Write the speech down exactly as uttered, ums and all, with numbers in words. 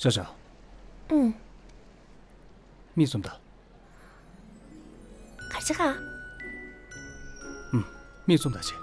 小小， 응. 미 쏜다. 같이 가. 미 쏜다지.